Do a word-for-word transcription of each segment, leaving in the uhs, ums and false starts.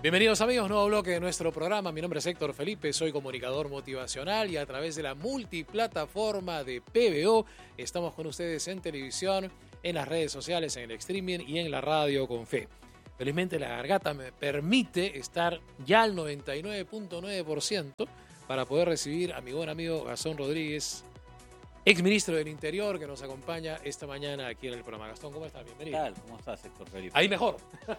Bienvenidos amigos, nuevo bloque de nuestro programa. Mi nombre es Héctor Felipe, soy comunicador motivacional y a través de la multiplataforma de P B O estamos con ustedes en televisión, en las redes sociales, en el streaming y en la radio con fe. Felizmente la garganta me permite estar ya al noventa y nueve punto nueve por ciento para poder recibir a mi buen amigo Gastón Rodríguez, ex ministro del Interior, que nos acompaña esta mañana aquí en el programa. Gastón, ¿cómo estás? Bienvenido. ¿Qué tal? ¿Cómo estás, Héctor Felipe? Ahí mejor.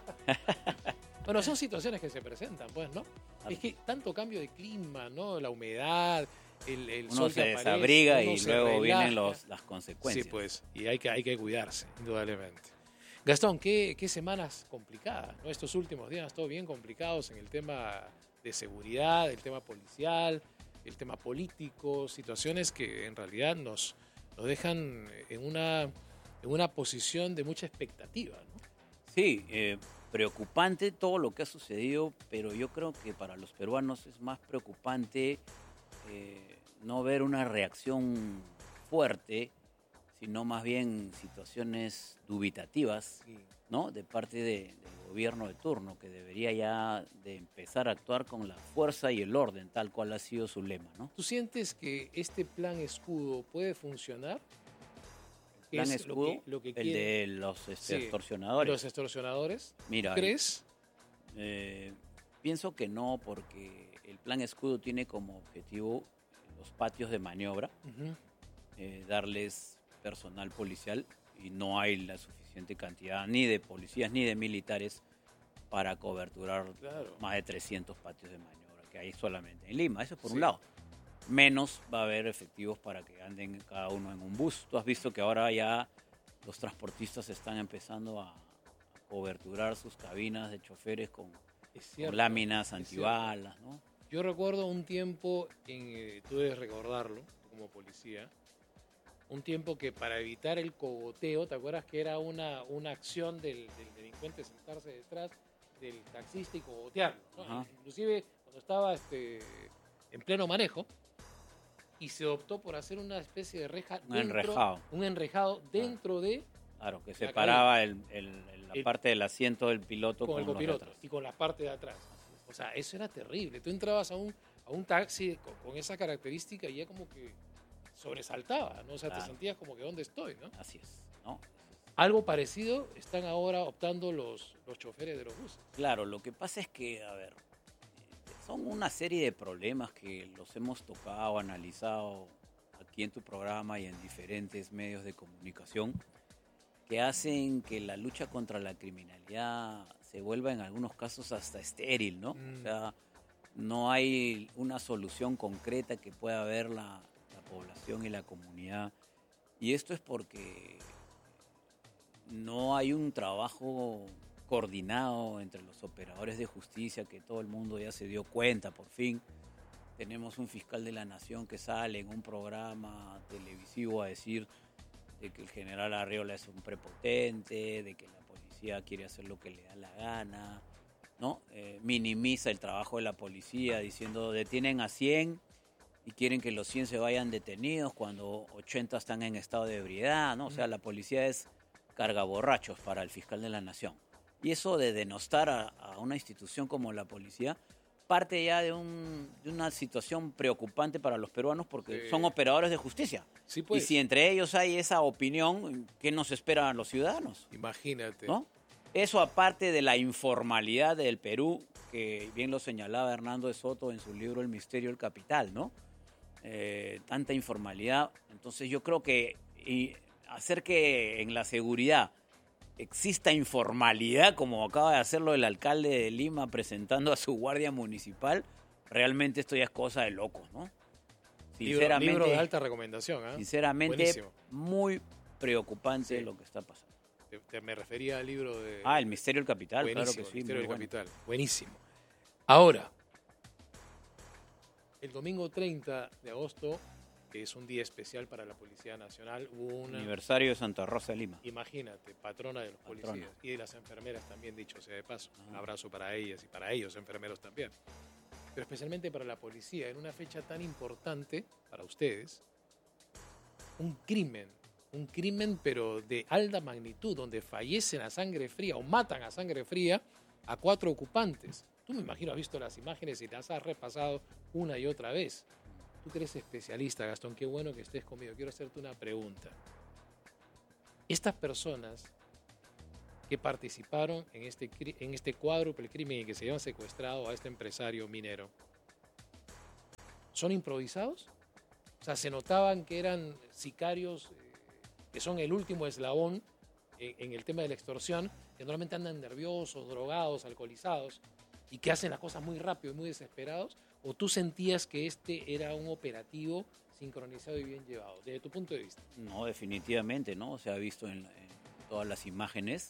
Bueno, son situaciones que se presentan, pues, ¿no? Claro. Es que tanto cambio de clima, ¿no? La humedad, el, el Uno sol se que aparece, desabriga uno y se luego relaja. vienen los, las consecuencias. Sí, pues, y hay que, hay que cuidarse, indudablemente. Gastón, ¿qué, qué semanas complicadas, ¿no? Estos últimos días, todo bien complicados en el tema de seguridad, el tema policial, el tema político, situaciones que en realidad nos, nos dejan en una, en una posición de mucha expectativa, ¿no? Sí, eh, preocupante todo lo que ha sucedido, pero yo creo que para los peruanos es más preocupante eh, no ver una reacción fuerte, sino más bien situaciones dubitativas, Sí. ¿no? De parte de, del gobierno de turno, que debería ya de empezar a actuar con la fuerza y el orden, tal cual ha sido su lema, ¿no? ¿Tú sientes que este plan escudo puede funcionar? ¿Qué Plan es escudo, lo que, lo que el quieren de los este, Sí, extorsionadores. los extorsionadores? Mira, ¿Crees? Eh, pienso que no, porque el plan escudo tiene como objetivo los patios de maniobra, Uh-huh. eh, darles personal policial, y no hay la suficiente cantidad ni de policías ni de militares para coberturar Claro. más de trescientos patios de maniobra que hay solamente en Lima. Eso es por Sí. un lado. Menos va a haber efectivos para que anden cada uno en un bus. Tú has visto que ahora ya los transportistas están empezando a, a coberturar sus cabinas de choferes con, Es cierto, con láminas es antibalas, ¿no? Yo recuerdo un tiempo, en, eh, tú debes recordarlo como policía, un tiempo que para evitar el cogoteo, ¿te acuerdas que era una, una acción del, del delincuente sentarse detrás del taxista y cogotearlo, ¿no? Ajá. Inclusive cuando estaba este, en pleno manejo, y se optó por hacer una especie de reja Un dentro, enrejado. un enrejado dentro de Claro, que La separaba el, el, el- la El- parte del asiento del piloto con con, el los de copiloto atrás. y con la parte de atrás. O sea, eso era terrible. Tú entrabas a un, a un taxi con, con esa característica y ya como que sobresaltaba, ¿no? O sea, Claro. te sentías como que ¿dónde estoy, no? Así es, ¿no? Algo parecido están ahora optando los, los choferes de los buses. Claro, lo que pasa es que, a ver, son una serie de problemas que los hemos tocado, analizado aquí en tu programa y en diferentes medios de comunicación, que hacen que la lucha contra la criminalidad se vuelva en algunos casos hasta estéril, ¿no? Mm. O sea, no hay una solución concreta que pueda ver la, la población y la comunidad. Y esto es porque no hay un trabajo coordinado entre los operadores de justicia, que todo el mundo ya se dio cuenta por fin. Tenemos un fiscal de la nación que sale en un programa televisivo a decir de que el general Arriola es un prepotente, de que la policía quiere hacer lo que le da la gana, ¿no? Eh, minimiza el trabajo de la policía diciendo detienen a cien y quieren que los cien se vayan detenidos cuando ochenta están en estado de ebriedad, ¿no? O sea, la policía es cargaborrachos para el fiscal de la nación. Y eso de denostar a, a una institución como la policía parte ya de, un, de una situación preocupante para los peruanos, porque Sí. son operadores de justicia. Sí, pues. Y si entre ellos hay esa opinión, ¿qué nos esperan los ciudadanos? Imagínate. ¿No? Eso aparte de la informalidad del Perú, que bien lo señalaba Hernando de Soto en su libro El misterio del capital, ¿no? Eh, tanta informalidad. Entonces yo creo que y hacer que en la seguridad exista informalidad, como acaba de hacerlo el alcalde de Lima presentando a su guardia municipal, realmente esto ya es cosa de locos, ¿no? Libro, Sinceramente, libro de alta recomendación, ¿eh? sinceramente Buenísimo. muy preocupante Sí. lo que está pasando. Te, te- me refería al libro de... Ah, El misterio del capital, Buenísimo, claro que sí. Misterio muy del bueno. Capital. Buenísimo. Ahora, el domingo treinta de agosto, que es un día especial para la Policía Nacional, hubo una... Aniversario de Santa Rosa de Lima. Imagínate, patrona de los Patrona. policías y de las enfermeras también, dicho sea de paso. Un Ajá. abrazo para ellas y para ellos, enfermeros también. Pero especialmente para la policía, en una fecha tan importante para ustedes, un crimen, un crimen pero de alta magnitud, donde fallecen a sangre fría o matan a sangre fría a cuatro ocupantes. Tú me imagino has visto las imágenes y las has repasado una y otra vez. Tú que eres especialista, Gastón, qué bueno que estés conmigo. Quiero hacerte una pregunta. Estas personas que participaron en este, en este cuádruple crimen en que se habían secuestrado a este empresario minero, ¿son improvisados? O sea, se notaban que eran sicarios eh, que son el último eslabón en, en el tema de la extorsión, que normalmente andan nerviosos, drogados, alcoholizados y que hacen las cosas muy rápido y muy desesperados. ¿O tú sentías que este era un operativo sincronizado y bien llevado, desde tu punto de vista? No, definitivamente, ¿no? Se ha visto en, en todas las imágenes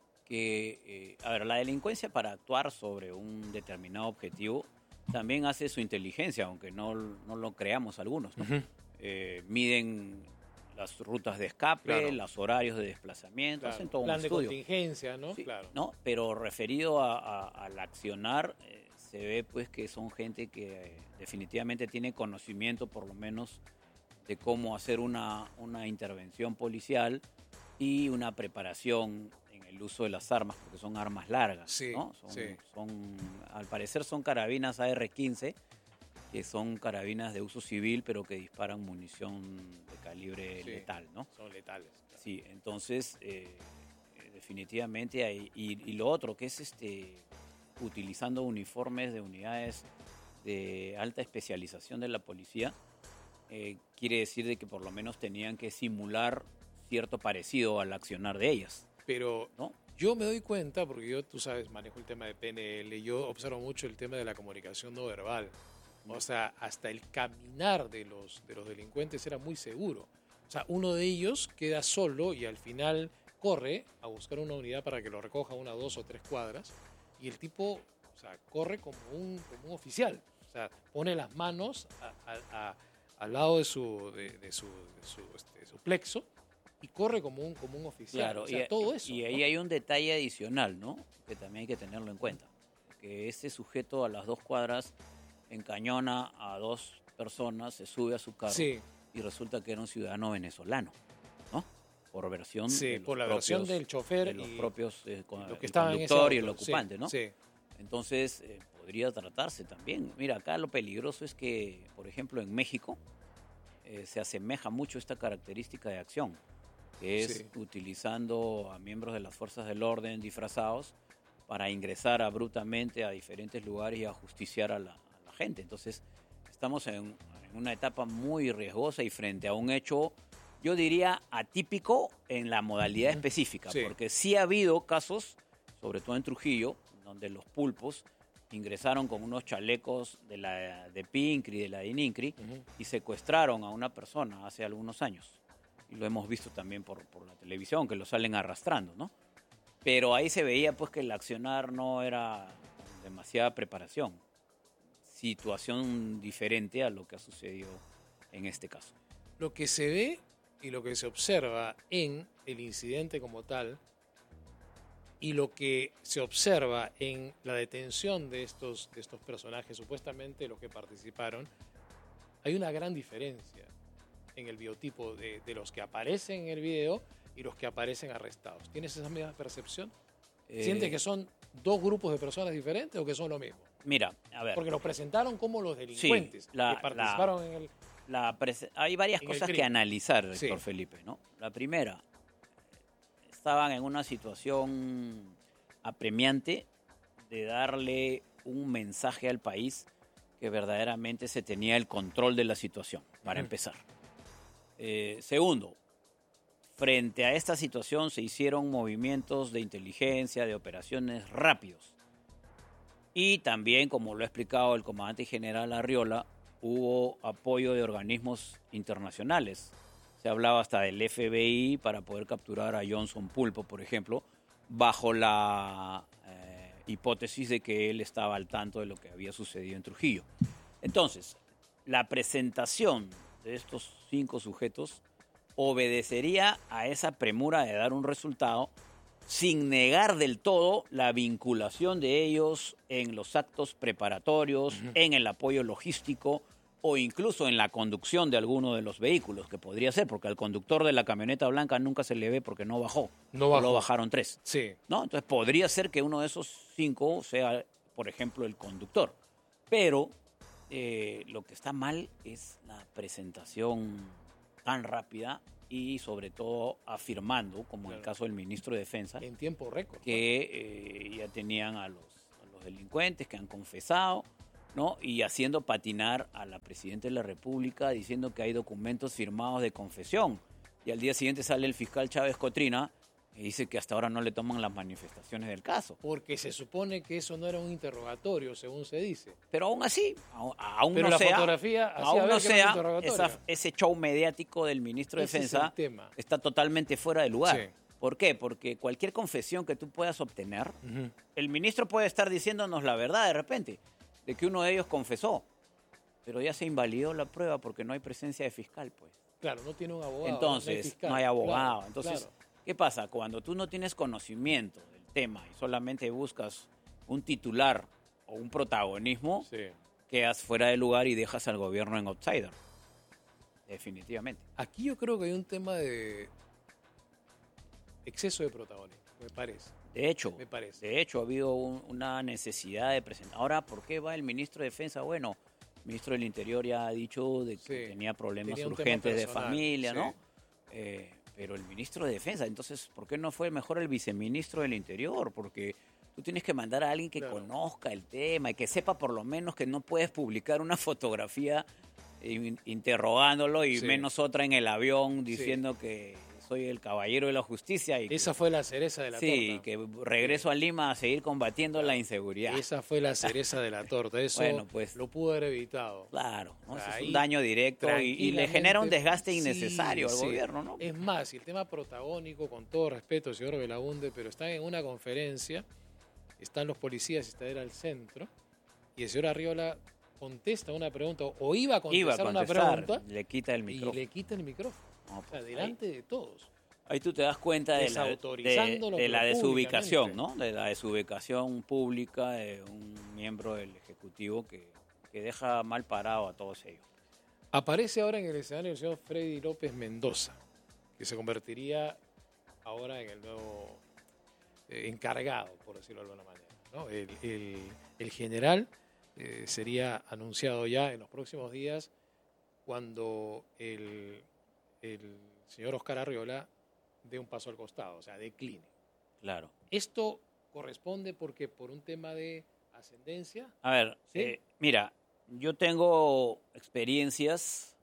que, eh, a ver, la delincuencia para actuar sobre un determinado objetivo también hace su inteligencia, aunque no, no lo creamos algunos, ¿no? Uh-huh. Eh, miden las rutas de escape, claro. los horarios de desplazamiento, claro. hacen todo plan un estudio. Plan de contingencia, ¿no? Sí, claro. ¿no? Pero referido a, a, al accionar, eh, se ve pues que son gente que eh, definitivamente tiene conocimiento, por lo menos, de cómo hacer una, una intervención policial y una preparación en el uso de las armas, porque son armas largas, sí, ¿no? Son, sí. son, al parecer son carabinas A R quince, que son carabinas de uso civil, pero que disparan munición de calibre sí, letal, ¿no? Son letales. Claro. Sí, entonces, eh, definitivamente hay, y, y lo otro, que es este, utilizando uniformes de unidades de alta especialización de la policía, eh, quiere decir de que por lo menos tenían que simular cierto parecido al accionar de ellas. Pero ¿no? Yo me doy cuenta, porque yo, tú sabes, manejo el tema de P N L, yo observo mucho el tema de la comunicación no verbal. O sea, hasta el caminar de los, de los delincuentes era muy seguro. O sea, uno de ellos queda solo y al final corre a buscar una unidad para que lo recoja una, dos o tres cuadras. Y el tipo, o sea, corre como un, como un oficial. O sea, pone las manos a, a, a, al lado de su, de, de su, de su, este, de su plexo y corre como un, como un oficial. Claro, o sea, y, todo eso. Y ahí ¿no? hay un detalle adicional, ¿no? Que también hay que tenerlo en cuenta. Que ese sujeto a las dos cuadras encañona a dos personas, se sube a su carro sí. y resulta que era un ciudadano venezolano, ¿no? Por versión sí, de los por la propios, versión del chofer de los y propios eh, con, lo que el estaba en ese conductor y auto. el ocupante, sí, ¿no? Sí. Entonces eh, podría tratarse también. Mira, acá lo peligroso es que, por ejemplo, en México eh, se asemeja mucho esta característica de acción, que es sí. utilizando a miembros de las fuerzas del orden disfrazados para ingresar abruptamente a diferentes lugares y ajusticiar a la, a la gente. Entonces, estamos en, en una etapa muy riesgosa y frente a un hecho, yo diría, atípico en la modalidad específica, sí. porque sí ha habido casos, sobre todo en Trujillo, donde los pulpos ingresaron con unos chalecos de la de PINCRI, de la de ININCRI, uh-huh. y secuestraron a una persona hace algunos años. Y lo hemos visto también por, por la televisión, que lo salen arrastrando, ¿no? Pero ahí se veía pues que el accionar no era demasiada preparación. Situación diferente a lo que ha sucedido en este caso. Lo que se ve y lo que se observa en el incidente como tal y lo que se observa en la detención de estos, de estos personajes, supuestamente los que participaron, hay una gran diferencia en el biotipo de, de los que aparecen en el video y los que aparecen arrestados. ¿Tienes esa misma percepción? Eh, ¿Sientes que son dos grupos de personas diferentes o que son lo mismo? Mira, a ver. Porque los presentaron como los delincuentes sí, la, que participaron la, en el... La prese- hay varias cosas que analizar, Héctor sí. Felipe, ¿no? La primera, estaban en una situación apremiante de darle un mensaje al país que verdaderamente se tenía el control de la situación, para uh-huh. empezar. Eh, segundo, frente a esta situación se hicieron movimientos de inteligencia, de operaciones rápidos. Y también, como lo ha explicado el comandante general Arriola, hubo apoyo de organismos internacionales. Se hablaba hasta del F B I para poder capturar a Johnson Pulpo, por ejemplo, bajo la eh, hipótesis de que él estaba al tanto de lo que había sucedido en Trujillo. Entonces, la presentación de estos cinco sujetos obedecería a esa premura de dar un resultado sin negar del todo la vinculación de ellos en los actos preparatorios, uh-huh. en el apoyo logístico, o incluso en la conducción de alguno de los vehículos, que podría ser, porque al conductor de la camioneta blanca nunca se le ve porque no bajó. No bajó. Solo bajaron tres. Sí. ¿No? Entonces podría ser que uno de esos cinco sea, por ejemplo, el conductor. Pero eh, lo que está mal es la presentación tan rápida y sobre todo afirmando, como claro. en el caso del ministro de Defensa, en tiempo récord, que eh, ya tenían a los, a los delincuentes que han confesado, ¿no? Y haciendo patinar a la Presidenta de la República diciendo que hay documentos firmados de confesión. Y al día siguiente sale el fiscal Chávez Cotrina y dice que hasta ahora no le toman las manifestaciones del caso. Porque se supone que eso no era un interrogatorio, según se dice. Pero aún así, aún, aún Pero no la sea, fotografía aún no sea esa, ese show mediático del ministro de Defensa es está totalmente fuera de lugar. Sí. ¿Por qué? Porque cualquier confesión que tú puedas obtener, uh-huh. el ministro puede estar diciéndonos la verdad de repente, de que uno de ellos confesó, pero ya se invalidó la prueba porque no hay presencia de fiscal, pues. Claro, no tiene un abogado. Entonces, no hay, fiscal. no hay abogado. Claro, Entonces, claro. ¿qué pasa? Cuando tú no tienes conocimiento del tema y solamente buscas un titular o un protagonismo, sí. quedas fuera de lugar y dejas al gobierno en outsider. Definitivamente. Aquí yo creo que hay un tema de exceso de protagonismo, me parece. De hecho, me parece. de hecho ha habido un, una necesidad de presentar. Ahora, ¿por qué va el ministro de Defensa? Bueno, el ministro del Interior ya ha dicho de que sí. tenía problemas tenía urgentes personal, de familia, sí. ¿no? Eh, pero el ministro de Defensa, entonces, ¿por qué no fue mejor el viceministro del Interior? Porque tú tienes que mandar a alguien que claro. conozca el tema y que sepa por lo menos que no puedes publicar una fotografía in, interrogándolo y sí. menos otra en el avión diciendo sí. que soy el caballero de la justicia. Y esa que, fue la cereza de la sí, torta. Sí, que regreso a Lima a seguir combatiendo claro. la inseguridad. Esa fue la cereza de la torta. Eso bueno, pues, lo pudo haber evitado. Claro, ¿no? Eso es un daño directo y, y le genera un desgaste innecesario sí, al sí. gobierno, ¿no? Es más, y el tema protagónico, con todo respeto, señor Belaunde, pero están en una conferencia, están los policías, está era al centro, y el señor Arriola contesta una pregunta, o iba a contestar, iba a contestar una pregunta, le quita el micrófono. y le quita el micrófono. No, pues, o sea, delante ahí, de todos. Ahí tú te das cuenta de la, de, de la desubicación, ¿no? De la desubicación pública de un miembro del Ejecutivo que, que deja mal parado a todos ellos. Aparece ahora en el escenario el señor Freddy López Mendoza, que se convertiría ahora en el nuevo eh, encargado, por decirlo de alguna manera, ¿no? El, el, el general eh, sería anunciado ya en los próximos días cuando el, el señor Oscar Arriola dé un paso al costado, o sea, decline. Claro. Esto corresponde porque por un tema de ascendencia. A ver, ¿sí? eh, mira, yo tengo experiencias,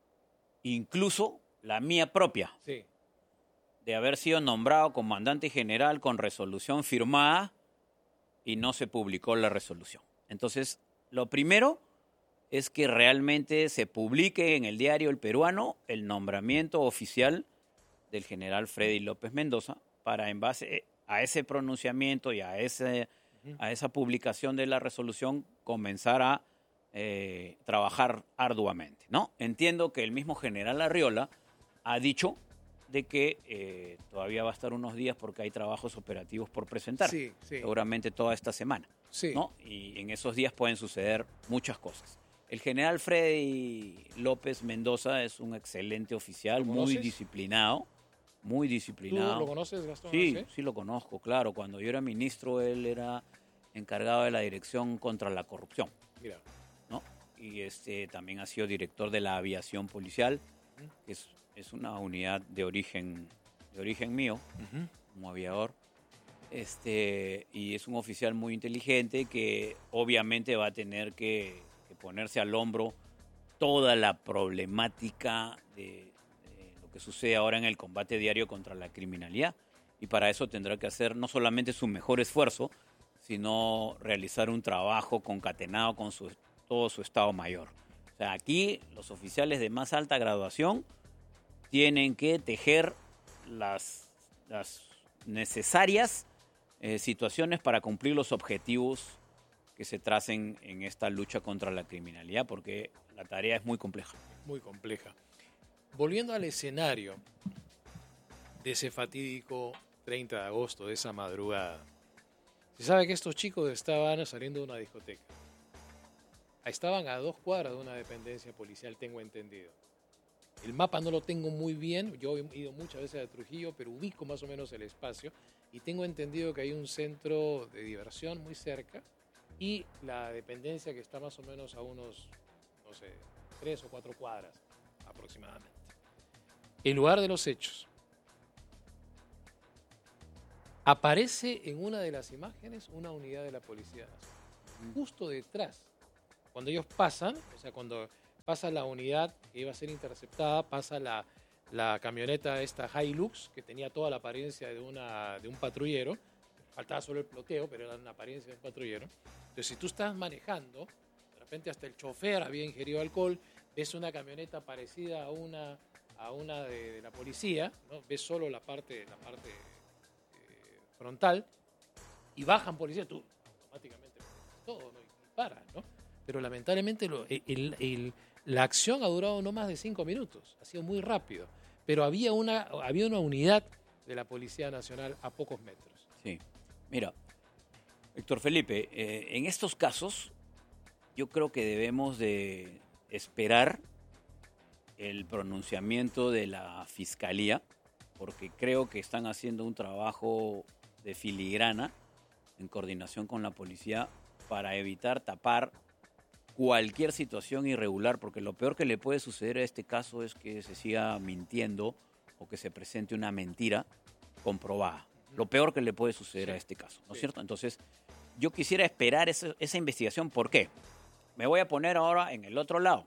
incluso la mía propia, sí. de haber sido nombrado comandante general con resolución firmada y no se publicó la resolución. Entonces, lo primero es que realmente se publique en el diario El Peruano el nombramiento oficial del general Freddy López Mendoza para, en base a ese pronunciamiento y a, ese, uh-huh. a esa publicación de la resolución, comenzar a eh, trabajar arduamente, ¿no? Entiendo que el mismo general Arriola ha dicho de que eh, todavía va a estar unos días porque hay trabajos operativos por presentar, sí, sí. seguramente toda esta semana, sí. ¿no? Y en esos días pueden suceder muchas cosas. El general Freddy López Mendoza es un excelente oficial, muy disciplinado, muy disciplinado. ¿Tú lo conoces, Gastón? Sí, sí, sí lo conozco, claro. Cuando yo era ministro, él era encargado de la Dirección contra la Corrupción. Mira. ¿No? Y este también ha sido director de la Aviación Policial, uh-huh. que es, es una unidad de origen, de origen mío, uh-huh. como aviador. Este, y es un oficial muy inteligente que obviamente va a tener que, que ponerse al hombro toda la problemática de que sucede ahora en el combate diario contra la criminalidad, y para eso tendrá que hacer no solamente su mejor esfuerzo, sino realizar un trabajo concatenado con su, todo su Estado Mayor. O sea, aquí los oficiales de más alta graduación tienen que tejer las, las necesarias eh, situaciones para cumplir los objetivos que se tracen en esta lucha contra la criminalidad, porque la tarea es muy compleja. Muy compleja. Volviendo al escenario de ese fatídico treinta de agosto, de esa madrugada, se sabe que estos chicos estaban saliendo de una discoteca. estaban a dos cuadras de una dependencia policial, tengo entendido. El mapa no lo tengo muy bien, yo he ido muchas veces a Trujillo, pero ubico más o menos el espacio y tengo entendido que hay un centro de diversión muy cerca y la dependencia que está más o menos a unos, no sé, tres o cuatro cuadras aproximadamente. El lugar de los hechos. Aparece en una de las imágenes una unidad de la Policía Nacional, justo detrás. Cuando ellos pasan, o sea, cuando pasa la unidad que iba a ser interceptada, pasa la, la camioneta esta Hilux, que tenía toda la apariencia de, una, de un patrullero, faltaba solo el ploteo, pero era una apariencia de un patrullero. Entonces, si tú estás manejando, de repente hasta el chofer había ingerido alcohol, ves una camioneta parecida a una, a una de, de la policía, ¿no? Ves solo la parte, la parte eh, frontal, y bajan policías, tú automáticamente todo, ¿no? Y paras, ¿no? Pero lamentablemente lo, el, el, la acción ha durado no más de cinco minutos, ha sido muy rápido, pero había una, había una unidad de la Policía Nacional a pocos metros. Sí, mira, Héctor Felipe, eh, en estos casos yo creo que debemos de esperar el pronunciamiento de la Fiscalía, porque creo que están haciendo un trabajo de filigrana en coordinación con la policía para evitar tapar cualquier situación irregular, porque lo peor que le puede suceder a este caso es que se siga mintiendo o que se presente una mentira comprobada. Lo peor que le puede suceder sí. a este caso, ¿no es sí. cierto? Entonces, yo quisiera esperar esa, esa investigación. ¿Por qué? Me voy a poner ahora en el otro lado.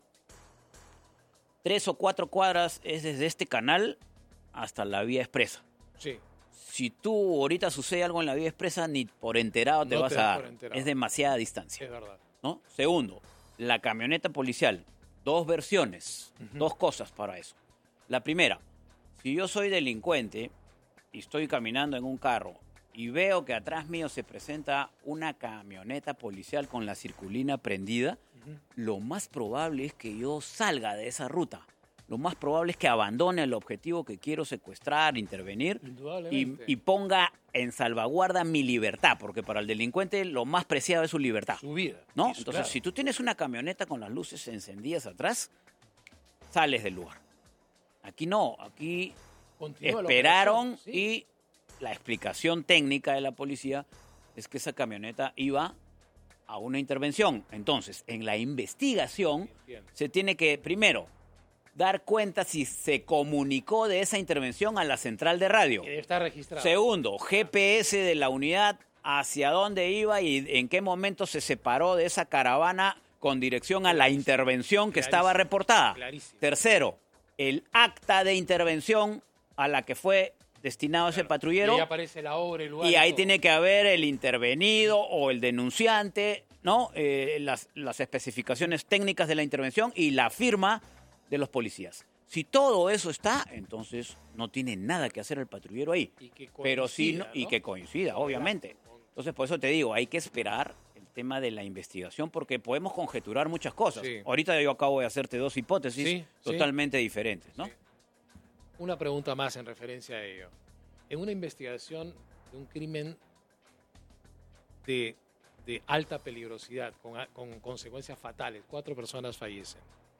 Tres o cuatro cuadras es desde este canal hasta la vía expresa. Sí. Si tú ahorita sucede algo en la vía expresa, ni por enterado te no vas te a dar. Enterado. Es demasiada distancia. Es verdad. ¿No? Segundo, la camioneta policial. Dos versiones, uh-huh. dos cosas para eso. La primera, si yo soy delincuente y estoy caminando en un carro y veo que atrás mío se presenta una camioneta policial con la circulina prendida, uh-huh. lo más probable es que yo salga de esa ruta. Lo más probable es que abandone el objetivo que quiero secuestrar, intervenir y, y ponga en salvaguarda mi libertad, porque para el delincuente lo más preciado es su libertad. Su vida. ¿No? Eso, Entonces, claro. si tú tienes una camioneta con las luces encendidas atrás, sales del lugar. Aquí no, aquí Continúa esperaron sí. y la explicación técnica de la policía es que esa camioneta iba a una intervención. Entonces, en la investigación Entiendo. se tiene que, primero, dar cuenta si se comunicó de esa intervención a la central de radio. Que está registrado. Segundo, G P S de la unidad, hacia dónde iba y en qué momento se separó de esa caravana con dirección a la intervención que estaba reportada. Clarísimo. Tercero, el acta de intervención a la que fue destinado claro. ese patrullero. Y ahí aparece la obra, el lugar. Y ahí todo. tiene que haber el intervenido o el denunciante, ¿no? Eh, las, las especificaciones técnicas de la intervención y la firma de los policías. Si todo eso está, entonces no tiene nada que hacer el patrullero ahí. Y que Pero sí, no, ¿no? y que coincida, obviamente. Entonces, por eso te digo, hay que esperar el tema de la investigación porque podemos conjeturar muchas cosas. Sí. Ahorita yo acabo de hacerte dos hipótesis sí, totalmente sí. diferentes, ¿no? Sí. Una pregunta más en referencia a ello. En una investigación de un crimen de, de alta peligrosidad, con, con consecuencias fatales, cuatro personas fallecen.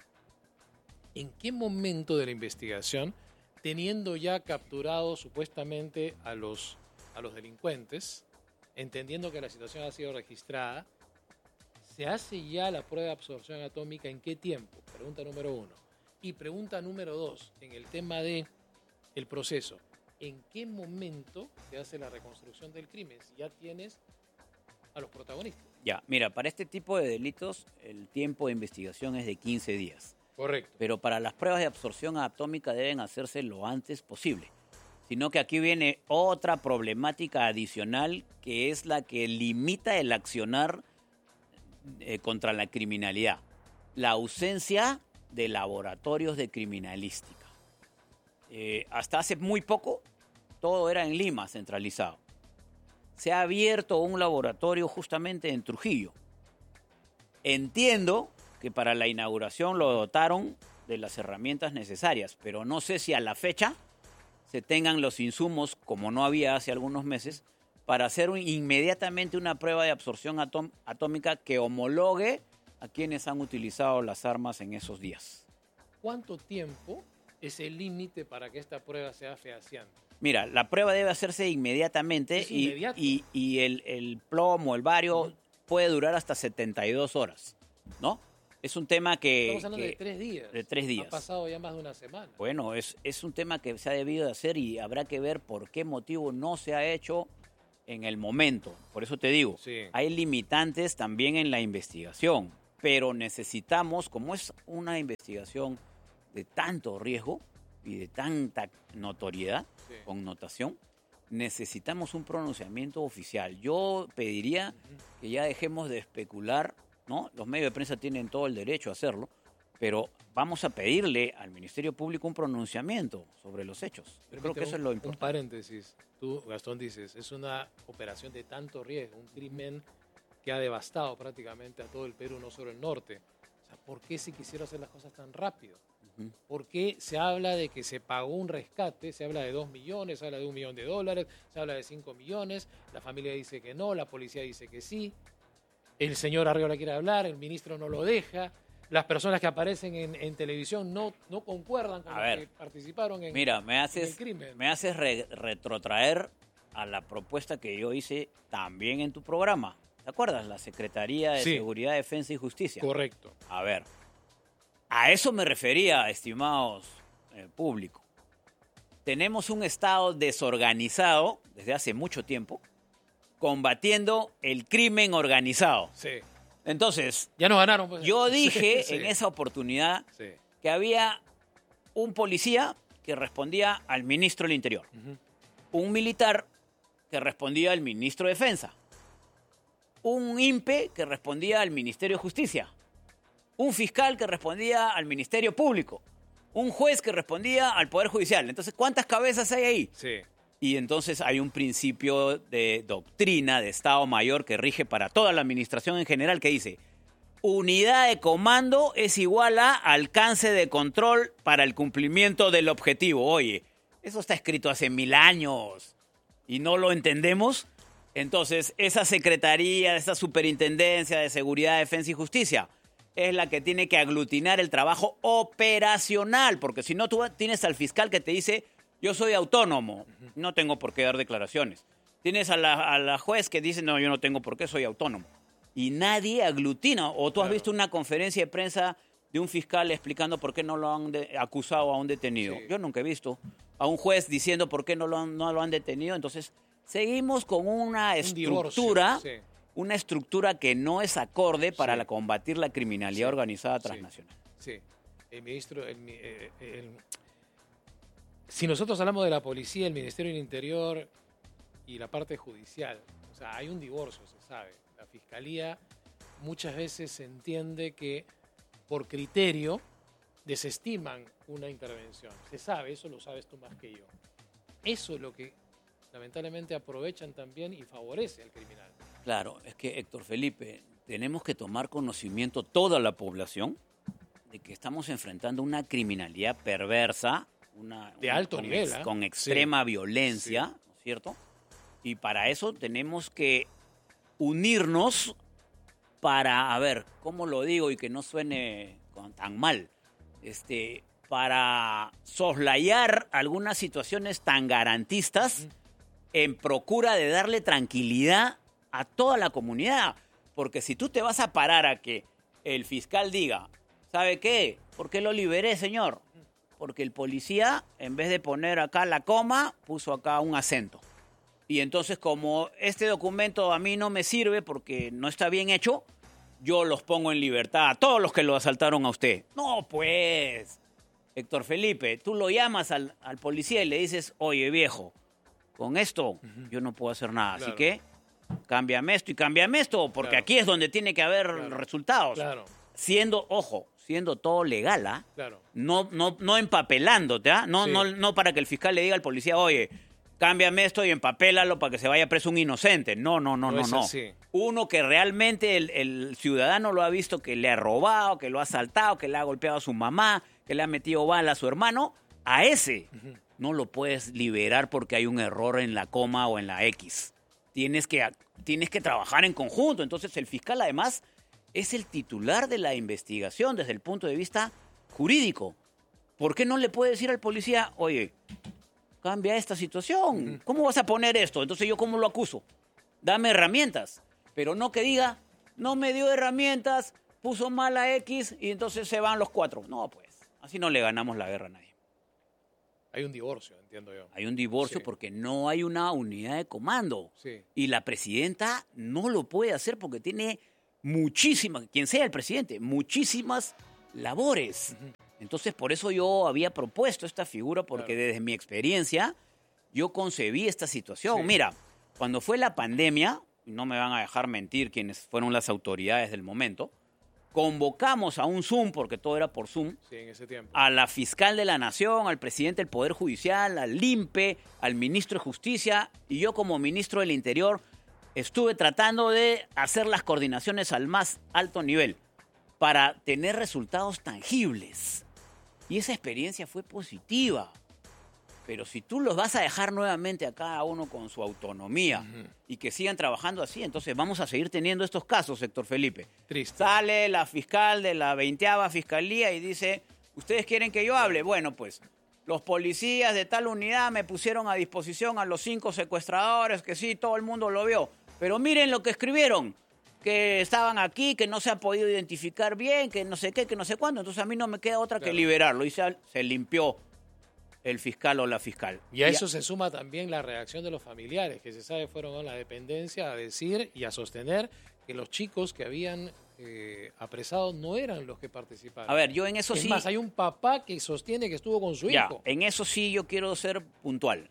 ¿En qué momento de la investigación, teniendo ya capturado supuestamente a los, a los delincuentes, entendiendo que la situación ha sido registrada, se hace ya la prueba de absorción atómica? ¿En qué tiempo? Pregunta número uno. Y pregunta número dos, en el tema de el proceso. ¿En qué momento se hace la reconstrucción del crimen? Si ya tienes a los protagonistas. Ya, mira, para este tipo de delitos el tiempo de investigación es de quince días. Correcto. Pero para las pruebas de absorción atómica deben hacerse lo antes posible. Sino que aquí viene otra problemática adicional que es la que limita el accionar eh, contra la criminalidad. La ausencia de laboratorios de criminalística. Eh, hasta hace muy poco todo era en Lima centralizado. Se ha abierto un laboratorio justamente en Trujillo. Entiendo que para la inauguración lo dotaron de las herramientas necesarias, pero no sé si a la fecha se tengan los insumos, como no había hace algunos meses, para hacer un, inmediatamente una prueba de absorción atóm- atómica que homologue a quienes han utilizado las armas en esos días. ¿Cuánto tiempo es el límite para que esta prueba sea fehaciente? Mira, la prueba debe hacerse inmediatamente ¿Es y, inmediato? y, y el, el plomo, el bario, uh-huh. puede durar hasta setenta y dos horas, ¿no? Es un tema que... Estamos hablando que, de tres días. De tres días. Ha pasado ya más de una semana. Bueno, es, es un tema que se ha debido de hacer y habrá que ver por qué motivo no se ha hecho en el momento. Por eso te digo, sí. hay limitantes también en la investigación, pero necesitamos, como es una investigación de tanto riesgo y de tanta notoriedad, sí. connotación, necesitamos un pronunciamiento oficial. Yo pediría uh-huh. que ya dejemos de especular, ¿no? Los medios de prensa tienen todo el derecho a hacerlo, pero vamos a pedirle al Ministerio Público un pronunciamiento sobre los hechos. Yo creo que eso un, es lo importante. Un paréntesis. Tú, Gastón, dices, es una operación de tanto riesgo, un crimen que ha devastado prácticamente a todo el Perú, no solo el norte. O sea, ¿por qué se quisieron hacer las cosas tan rápido? Uh-huh. ¿Por qué se habla de que se pagó un rescate? Se habla de dos millones, se habla de un millón de dólares, se habla de cinco millones, la familia dice que no, la policía dice que sí. El señor Arriola quiere hablar, el ministro no lo deja, las personas que aparecen en, en televisión no, no concuerdan con a los ver, que participaron en, mira, me haces, en el crimen. Me haces re- retrotraer a la propuesta que yo hice también en tu programa. ¿Te acuerdas? La Secretaría de sí. Seguridad, Defensa y Justicia. Correcto. A ver, a eso me refería, estimados eh, público. Tenemos un Estado desorganizado desde hace mucho tiempo, combatiendo el crimen organizado. Sí. Entonces, ya nos ganaron. Pues. Yo dije sí, en sí. esa oportunidad sí. que había un policía que respondía al ministro del Interior, uh-huh. un militar que respondía al ministro de Defensa, un I N P E que respondía al Ministerio de Justicia, un fiscal que respondía al Ministerio Público, un juez que respondía al Poder Judicial. Entonces, ¿cuántas cabezas hay ahí? Sí. Y entonces hay un principio de doctrina de Estado Mayor que rige para toda la administración en general que dice: unidad de comando es igual a alcance de control para el cumplimiento del objetivo. Oye, eso está escrito hace mil años y no lo entendemos. Entonces, esa secretaría, esa superintendencia de Seguridad, Defensa y Justicia es la que tiene que aglutinar el trabajo operacional, porque si no, tú tienes al fiscal que te dice: yo soy autónomo, no tengo por qué dar declaraciones. Tienes a la, a la juez que dice: no, yo no tengo por qué, soy autónomo. Y nadie aglutina. O tú has claro. visto una conferencia de prensa de un fiscal explicando por qué no lo han de, acusado a un detenido. Sí. Yo nunca he visto a un juez diciendo por qué no lo han, no lo han detenido. Entonces, seguimos con una un estructura, sí. una estructura que no es acorde para sí. la combatir la criminalidad sí. organizada transnacional. Sí, sí. El ministro... El, el, el, si nosotros hablamos de la policía, el Ministerio del Interior y la parte judicial, o sea, hay un divorcio, se sabe. La Fiscalía muchas veces se entiende que por criterio desestiman una intervención. Se sabe, eso lo sabes tú más que yo. Eso es lo que lamentablemente aprovechan también y favorece al criminal. Claro, es que, Héctor Felipe, tenemos que tomar conocimiento toda la población de que estamos enfrentando una criminalidad perversa, Una, de una, alto con nivel, ex, ¿eh? con extrema sí. violencia, sí. ¿no es cierto? Y para eso tenemos que unirnos para, a ver, ¿cómo lo digo y que no suene tan mal? Este, para soslayar algunas situaciones tan garantistas uh-huh. en procura de darle tranquilidad a toda la comunidad. Porque si tú te vas a parar a que el fiscal diga, ¿sabe qué? ¿Por qué lo liberé, señor? Porque el policía, en vez de poner acá la coma, puso acá un acento. Y entonces, como este documento a mí no me sirve porque no está bien hecho, yo los pongo en libertad a todos los que lo asaltaron a usted. No, pues, Héctor Felipe, tú lo llamas al, al policía y le dices: oye, viejo, con esto uh-huh. yo no puedo hacer nada. Claro. Así que, cámbiame esto y cámbiame esto, porque claro. aquí es donde tiene que haber claro. resultados. Claro. Siendo, ojo, siendo todo legal, ¿ah? ¿eh? Claro. No, no, no empapelándote, ¿ah? ¿eh? No, sí. no, no para que el fiscal le diga al policía: oye, cámbiame esto y empapélalo para que se vaya preso un inocente. No, no, no, no, no. no. Uno que realmente el, el ciudadano lo ha visto que le ha robado, que lo ha asaltado, que le ha golpeado a su mamá, que le ha metido bala a su hermano, a ese uh-huh. no lo puedes liberar porque hay un error en la coma o en la X. Tienes que, tienes que trabajar en conjunto. Entonces el fiscal además es el titular de la investigación desde el punto de vista jurídico. ¿Por qué no le puede decir al policía, oye, cambia esta situación? ¿Cómo vas a poner esto? Entonces, ¿yo cómo lo acuso? Dame herramientas. Pero no que diga, no me dio herramientas, puso mal a X y entonces se van los cuatro. No, pues, así no le ganamos la guerra a nadie. Hay un divorcio, entiendo yo. Hay un divorcio sí. porque no hay una unidad de comando. Sí. Y la presidenta no lo puede hacer porque tiene muchísimas, quien sea el presidente, muchísimas labores. Uh-huh. Entonces, por eso yo había propuesto esta figura, porque claro. desde mi experiencia yo concebí esta situación. Sí. Mira, cuando fue la pandemia, no me van a dejar mentir quienes fueron las autoridades del momento, convocamos a un Zoom, porque todo era por Zoom, sí, en ese tiempo. A la fiscal de la Nación, al presidente del Poder Judicial, al I N P E, al ministro de Justicia, y yo como ministro del Interior estuve tratando de hacer las coordinaciones al más alto nivel para tener resultados tangibles. Y esa experiencia fue positiva. Pero si tú los vas a dejar nuevamente a cada uno con su autonomía uh-huh. y que sigan trabajando así, entonces vamos a seguir teniendo estos casos, Héctor Felipe. Triste. Sale la fiscal de la veinteava fiscalía y dice, ¿ustedes quieren que yo hable? Bueno, pues los policías de tal unidad me pusieron a disposición a los cinco secuestradores, que sí, todo el mundo lo vio. Pero miren lo que escribieron, que estaban aquí, que no se ha podido identificar bien, que no sé qué, que no sé cuándo. Entonces a mí no me queda otra claro. que liberarlo. Y se, se limpió el fiscal o la fiscal. Y a eso y a... se suma también la reacción de los familiares, que se sabe fueron a la dependencia a decir y a sostener que los chicos que habían eh, apresado no eran los que participaron. A ver, yo en eso es sí... Es más, hay un papá que sostiene que estuvo con su ya, hijo. En eso sí yo quiero ser puntual.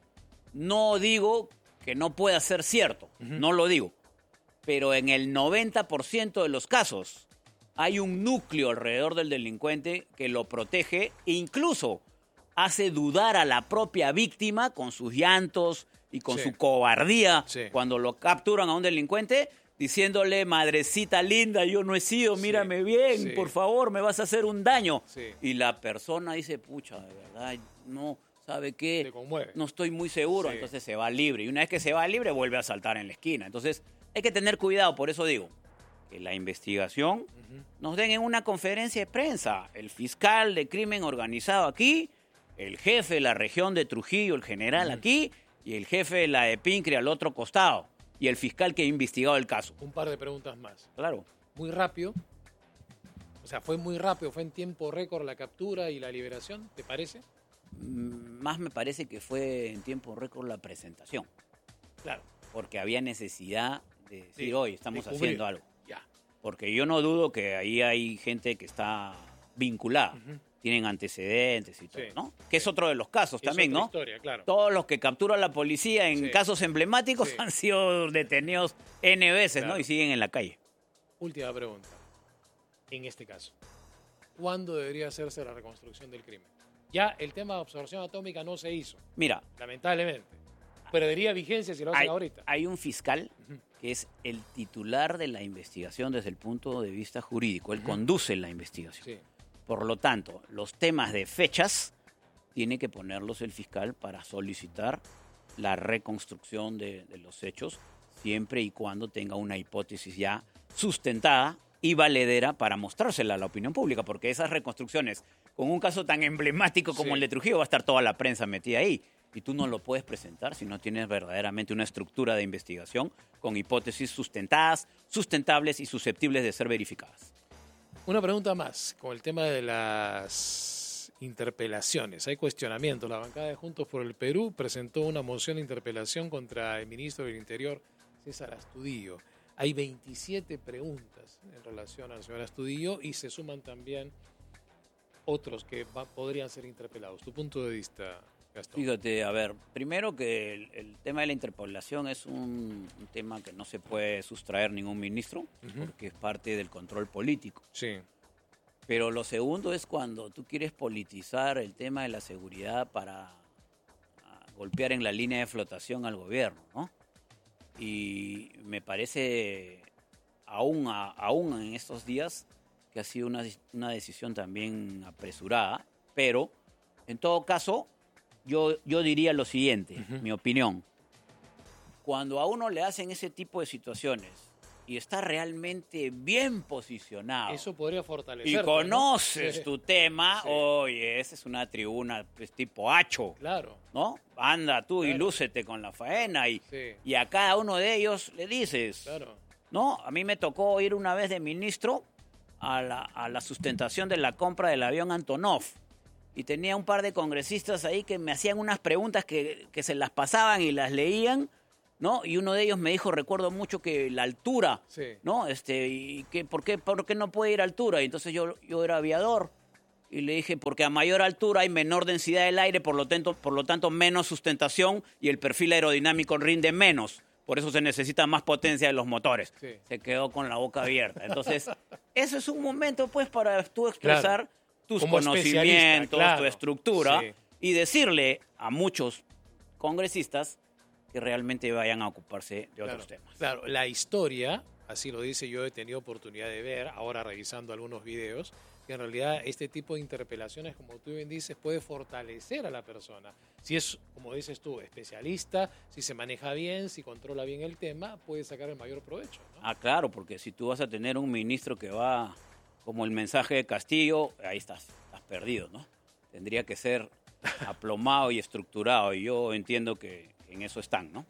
No digo que no pueda ser cierto, uh-huh. no lo digo. Pero en el noventa por ciento de los casos hay un núcleo alrededor del delincuente que lo protege e incluso hace dudar a la propia víctima con sus llantos y con sí. su cobardía sí. cuando lo capturan a un delincuente, diciéndole, madrecita linda, yo no he sido, mírame sí. bien, sí. por favor, me vas a hacer un daño. Sí. Y la persona dice, pucha, de verdad, no, ¿sabe qué? Te conmueve. No estoy muy seguro, sí. entonces se va libre. Y una vez que se va libre, vuelve a saltar en la esquina. Entonces, hay que tener cuidado, por eso digo, que la investigación uh-huh. nos den en una conferencia de prensa. El fiscal de crimen organizado aquí, el jefe de la región de Trujillo, el general uh-huh. aquí, y el jefe de la de Pincre al otro costado, y el fiscal que ha investigado el caso. Un par de preguntas más. Claro. Muy rápido. O sea, fue muy rápido, fue en tiempo récord la captura y la liberación, ¿te parece? Mm, más me parece que fue en tiempo récord la presentación. Claro. Porque había necesidad de decir, sí, hoy estamos de haciendo algo. Ya. Porque yo no dudo que ahí hay gente que está vinculada. Uh-huh. Tienen antecedentes y todo, sí. ¿no? Que es otro de los casos es también, otra ¿no? Historia, claro. Todos los que captura la policía en sí. casos emblemáticos sí. han sido detenidos N veces, claro. ¿no? Y siguen en la calle. Última pregunta. En este caso, ¿cuándo debería hacerse la reconstrucción del crimen? Ya el tema de absorción atómica no se hizo. Mira. Lamentablemente. Perdería vigencia si lo hacen hay, ahorita. Hay un fiscal uh-huh. que es el titular de la investigación desde el punto de vista jurídico. Él uh-huh. conduce la investigación. Sí. Por lo tanto, los temas de fechas tiene que ponerlos el fiscal para solicitar la reconstrucción de, de los hechos, siempre y cuando tenga una hipótesis ya sustentada y valedera para mostrársela a la opinión pública, porque esas reconstrucciones, con un caso tan emblemático como sí. el de Trujillo, va a estar toda la prensa metida ahí. Y tú no lo puedes presentar si no tienes verdaderamente una estructura de investigación con hipótesis sustentadas, sustentables y susceptibles de ser verificadas. Una pregunta más, con el tema de las interpelaciones. Hay cuestionamientos. La bancada de Juntos por el Perú presentó una moción de interpelación contra el ministro del Interior, César Astudillo. Hay veintisiete preguntas en relación al señor Astudillo y se suman también otros que va, podrían ser interpelados. ¿Tu punto de vista, Gastón? Fíjate, a ver, primero que el, el tema de la interpelación es un, un tema que no se puede sustraer ningún ministro, uh-huh. porque es parte del control político. Sí. Pero lo segundo es cuando tú quieres politizar el tema de la seguridad para golpear en la línea de flotación al gobierno, ¿no? Y me parece, aún, a, aún en estos días, que ha sido una, una decisión también apresurada, pero en todo caso, yo, yo diría lo siguiente, uh-huh. mi opinión. Cuando a uno le hacen ese tipo de situaciones y está realmente bien posicionado. Eso podría fortalecer. Y conoces ¿no? tu tema, Sí. Oye, esa es una tribuna pues, tipo hacho. Claro. ¿No? Anda tú Claro. y lúcete con la faena y, Sí. y a cada uno de ellos le dices. Claro. ¿No? A mí me tocó ir una vez de ministro a la, a la sustentación de la compra del avión Antonov. Y tenía un par de congresistas ahí que me hacían unas preguntas que, que se las pasaban y las leían, ¿no? Y uno de ellos me dijo, recuerdo mucho que la altura, Sí. ¿no? Este, y que ¿por qué, por qué no puede ir a altura? Y entonces yo, yo era aviador y le dije, porque a mayor altura hay menor densidad del aire, por lo tanto, por lo tanto menos sustentación y el perfil aerodinámico rinde menos. Por eso se necesita más potencia de los motores. Sí. Se quedó con la boca abierta. Entonces, eso es un momento, pues, para tú expresar Claro. tus Como especialista, conocimientos, claro. tu estructura, Sí. y decirle a muchos congresistas que realmente vayan a ocuparse de Claro. otros temas. Claro, la historia, así lo dice, yo he tenido oportunidad de ver, ahora revisando algunos videos, que en realidad este tipo de interpelaciones, como tú bien dices, puede fortalecer a la persona. Si es, como dices tú, especialista, si se maneja bien, si controla bien el tema, puede sacar el mayor provecho, ¿no? Ah, claro, porque si tú vas a tener un ministro que va como el mensaje de Castillo, ahí estás, estás perdido, ¿no? Tendría que ser aplomado y estructurado, y yo entiendo que en eso están, ¿no?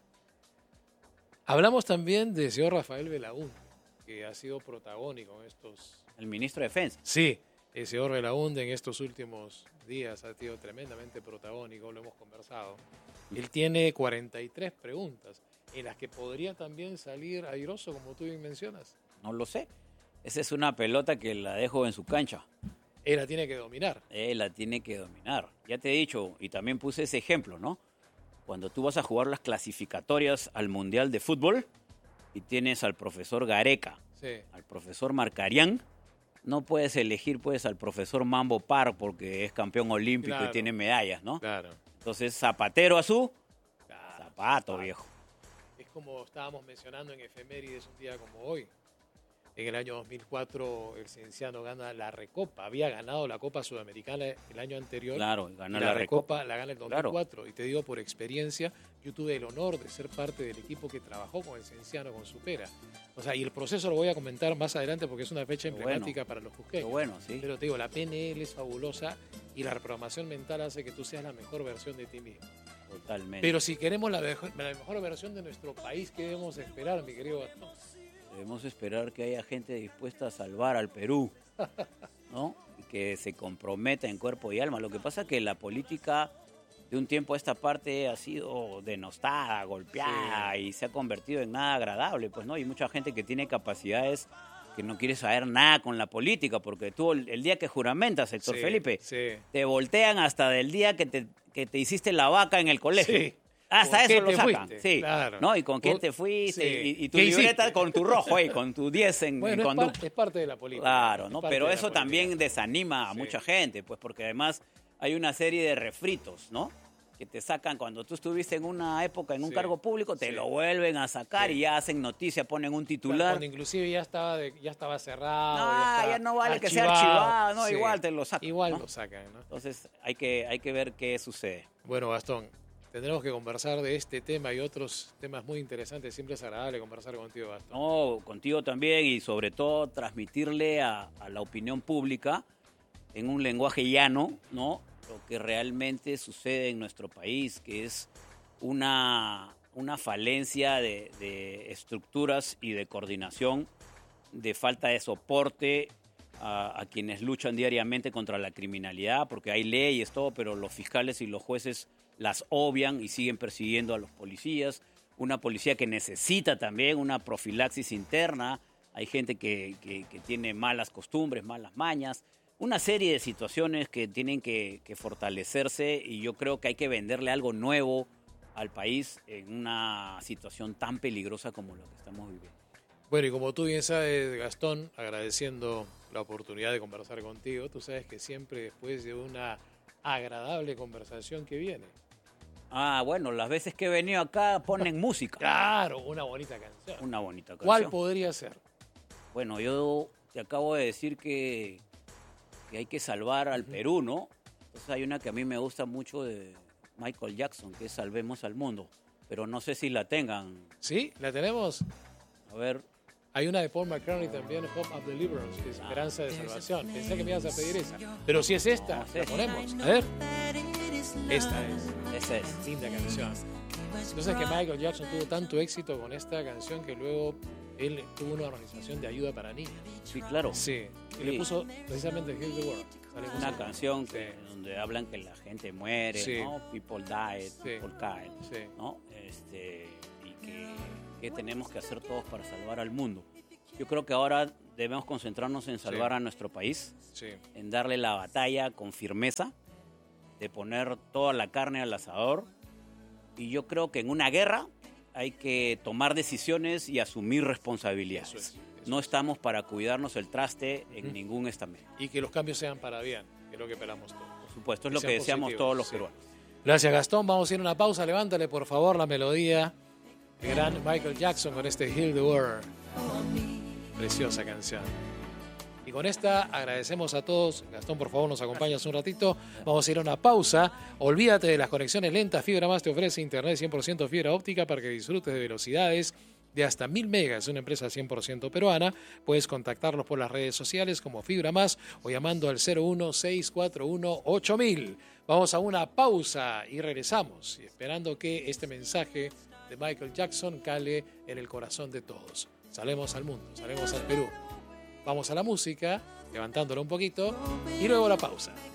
Hablamos también del señor Rafael Belaúnde, que ha sido protagónico en estos... El ministro de Defensa. Sí, el señor Belaúnde en estos últimos días ha sido tremendamente protagónico, lo hemos conversado. Él tiene cuarenta y tres preguntas, en las que podría también salir airoso, como tú bien mencionas. No lo sé. Esa es una pelota que la dejo en su cancha. Él la tiene que dominar. Él la tiene que dominar. Ya te he dicho, y también puse ese ejemplo, ¿no? Cuando tú vas a jugar las clasificatorias al Mundial de Fútbol y tienes al profesor Gareca, Sí. al profesor Marcarián, no puedes elegir pues al profesor Mambo Par porque es campeón olímpico Claro. y tiene medallas, ¿no? Claro. Entonces, zapatero a su Claro. zapato, viejo. Es como estábamos mencionando en efemérides un día como hoy. En el año dos mil cuatro el Cienciano gana la Recopa. Había ganado la Copa Sudamericana el año anterior. Claro, ganó Y la, la Recopa. Recopa la gana el dos mil cuatro. Y te digo por experiencia, yo tuve el honor de ser parte del equipo que trabajó con el Cienciano, con Supera. O sea, y el proceso lo voy a comentar más adelante porque es una fecha Qué emblemática bueno. para los Qué cusqueños. bueno, sí. Pero te digo, la P N L es fabulosa y la reprogramación mental hace que tú seas la mejor versión de ti mismo. Totalmente. Pero si queremos la mejor, la mejor versión de nuestro país, ¿qué debemos esperar, mi querido Gastón? Debemos esperar que haya gente dispuesta a salvar al Perú, ¿no? Y que se comprometa en cuerpo y alma. Lo que pasa es que la política de un tiempo a esta parte ha sido denostada, golpeada Sí. y se ha convertido en nada agradable, pues, ¿no? Y mucha gente que tiene capacidades que no quiere saber nada con la política, porque tú el, el día que juramentas, Héctor Sí, Felipe, sí. te voltean hasta del día que te, que te hiciste la vaca en el colegio. Sí. Hasta ¿Con eso quién lo te sacan. fuiste? Sí. Claro. ¿No? Y con quién ¿Con- te fuiste sí. y, y tu ¿Qué libreta hiciste? con tu rojo ahí, con tu diez en, Bueno, en es, conducta. par- es parte de la política. Claro, es ¿no? parte Pero de la eso política. también desanima a Sí. mucha gente, pues porque además hay una serie de refritos, ¿no? Que te sacan cuando tú estuviste en una época en un Sí, cargo público, te sí. lo vuelven a sacar Sí. y ya hacen noticia, ponen un Claro, titular. cuando inclusive ya estaba, de- ya estaba cerrado. No, ya, ya está no vale que sea archivado, no, Sí. igual te lo sacan. Igual ¿no? lo sacan, ¿no? Entonces hay que, hay que ver qué sucede. Bueno, Gastón, tendremos que conversar de este tema y otros temas muy interesantes. Siempre es agradable conversar contigo, Gastón. No, contigo también y sobre todo transmitirle a, a la opinión pública en un lenguaje llano, ¿no? Lo que realmente sucede en nuestro país, que es una, una falencia de, de estructuras y de coordinación, de falta de soporte a, a quienes luchan diariamente contra la criminalidad, porque hay leyes, todo, pero los fiscales y los jueces las obvian y siguen persiguiendo a los policías. Una policía que necesita también una profilaxis interna. Hay gente que, que, que tiene malas costumbres, malas mañas. Una serie de situaciones que tienen que, que fortalecerse y yo creo que hay que venderle algo nuevo al país en una situación tan peligrosa como la que estamos viviendo. Bueno, y como tú bien sabes, Gastón, agradeciendo la oportunidad de conversar contigo, tú sabes que siempre después de una agradable conversación que viene. Ah, bueno, las veces que he venido acá ponen música. Claro, una bonita canción. Una bonita canción. ¿Cuál podría ser? Bueno, yo te acabo de decir que, que hay que salvar al Perú, ¿no? Entonces hay una que a mí me gusta mucho de Michael Jackson, que es Salvemos al Mundo, pero no sé si la tengan. ¿Sí? ¿La tenemos? A ver, Hay una de Paul McCartney también, Hope of Deliverance, que es Esperanza de Salvación. Pensé que me ibas a pedir esa. Pero si es esta, No, sí. la ponemos. A ver. Esta es. Esa es. Linda canción. Entonces que Michael Jackson tuvo tanto éxito con esta canción que luego él tuvo una organización de ayuda para niños. Sí, claro. Sí. Y Sí. le puso precisamente Heal the World. Sale Una música. canción que, Sí. donde hablan que la gente muere, Sí. ¿no? People die, people die, Sí. ¿no? Este, y que, que tenemos que hacer todos para salvar al mundo. Yo creo que ahora debemos concentrarnos en salvar Sí. a nuestro país, Sí. en darle la batalla con firmeza, de poner toda la carne al asador. Y yo creo que en una guerra hay que tomar decisiones y asumir responsabilidades. Eso es, eso no estamos para cuidarnos el traste en Ujú. ningún estamento. Y que los cambios sean para bien, que es lo que esperamos todos. Por supuesto, es Que lo sean que deseamos positivos, todos los sí. peruanos. Gracias, Gastón. Vamos a ir a una pausa. Levántale, por favor, la melodía. El gran Michael Jackson con este Heal the World. Preciosa canción. Y con esta agradecemos a todos. Gastón, por favor, nos acompañas un ratito. Vamos a ir a una pausa. Olvídate de las conexiones lentas. Fibra Más te ofrece internet cien por ciento fibra óptica para que disfrutes de velocidades de hasta mil megas. Es una empresa cien por ciento peruana. Puedes contactarlos por las redes sociales como Fibra Más o llamando al cero uno seis cuatro uno ocho mil. Vamos a una pausa y regresamos, y esperando que este mensaje de Michael Jackson cale en el corazón de todos. Salemos al mundo, salemos al Perú. Vamos a la música, levantándolo un poquito, y luego la pausa.